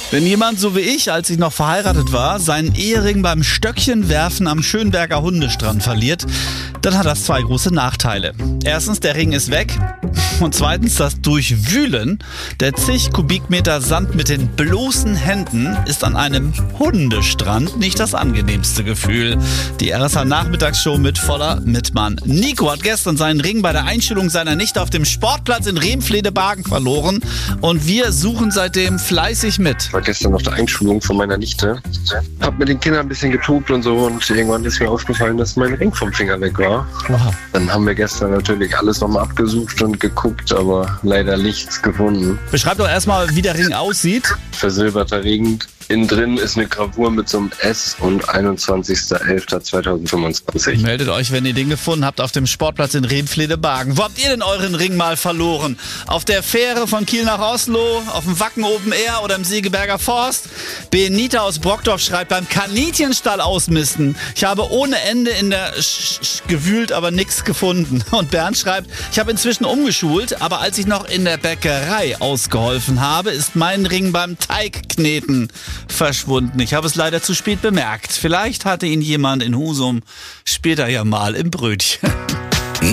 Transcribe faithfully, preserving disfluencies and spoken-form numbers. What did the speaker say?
Wenn jemand, so wie ich, als ich noch verheiratet war, seinen Ehering beim Stöckchenwerfen am Schönberger Hundestrand verliert, dann hat das zwei große Nachteile. Erstens, der Ring ist weg. Und zweitens, das Durchwühlen der zig Kubikmeter Sand mit den bloßen Händen ist an einem Hundestrand nicht das angenehmste Gefühl. Die R S H-Nachmittagsshow mit Voller Mittmann. Nico hat gestern seinen Ring bei der Einschulung seiner Nichte auf dem Sportplatz in Remflede-Bargen verloren. Und wir suchen seitdem fleißig mit. Ich war gestern auf der Einschulung von meiner Nichte. Hab mit den Kindern ein bisschen getobt und so. Und irgendwann ist mir aufgefallen, dass mein Ring vom Finger weg war. Wow. Dann haben wir gestern natürlich alles nochmal abgesucht und geguckt, aber leider nichts gefunden. Beschreib doch erstmal, wie der Ring aussieht. Versilberter Ring. Innen drin ist eine Gravur mit so einem S und einundzwanzigster elfter zweitausendfünfundzwanzig. Meldet euch, wenn ihr den gefunden habt, auf dem Sportplatz in Remflede-Bargen. Wo habt ihr denn euren Ring mal verloren? Auf der Fähre von Kiel nach Oslo, auf dem Wacken Open Air oder im Segeberger Forst? Benita aus Brockdorf schreibt, beim Kaninchenstall ausmisten. Ich habe ohne Ende in der Sch Sch gewühlt, aber nichts gefunden. Und Bernd schreibt, ich habe inzwischen umgeschult, aber als ich noch in der Bäckerei ausgeholfen habe, ist mein Ring beim Teigkneten verschwunden. Ich habe es leider zu spät bemerkt. Vielleicht hatte ihn jemand in Husum später ja mal im Brötchen.